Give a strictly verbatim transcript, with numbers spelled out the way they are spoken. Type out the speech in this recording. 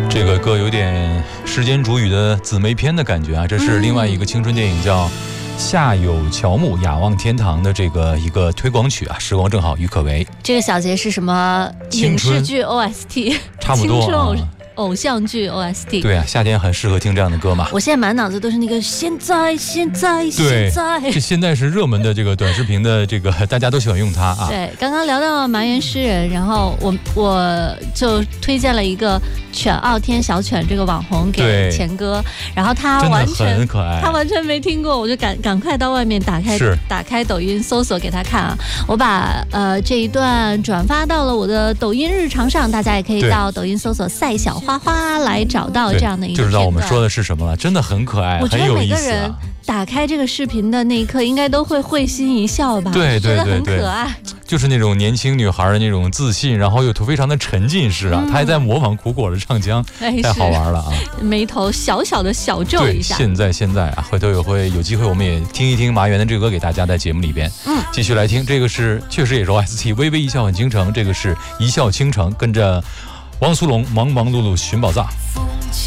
这个歌有点世间煮雨的姊妹篇的感觉啊，这是另外一个青春电影叫《夏有乔木，雅望天堂》的这个一个推广曲啊，时光正好郁可唯。 这个小节是什么影视剧 O S T？ 差不多、啊、 青春偶偶像剧 O S T。 对啊，夏天很适合听这样的歌嘛。 我现在满脑子都是那个现在现在现在， 这现在是热门的这个短视频的这个大家都喜欢用它啊。 对，刚刚聊到麻原诗人，然后我我就推荐了一个犬傲天小犬这个网红给钱哥，然后他完全很可爱， 他完全没听过，我就赶赶快到外面打开打开抖音搜索给他看啊。我把呃这一段转发到了我的抖音日常上，大家也可以到抖音搜索赛小花花来找到这样的一个片段， 就知道我们说的是什么了，真的很可爱， 我觉得每个人很有意思啊。 打开这个视频的那一刻，应该都会会心一笑吧？ 对对对对， 觉得很可爱， 就是那种年轻女孩的那种自信，然后又非常的沉浸式啊。她、嗯、还在模仿苦果的唱腔， 哎、 太好玩了啊！ 眉头小小的小皱一下。 对，现在现在啊，回头有会有机会，我们也听一听麻原的这个歌，给大家在节目里边，嗯，继续来听。这个是确实也是 O S T， 微微一笑很倾城，这个是一笑倾城，跟着汪苏泷忙忙碌碌寻宝藏。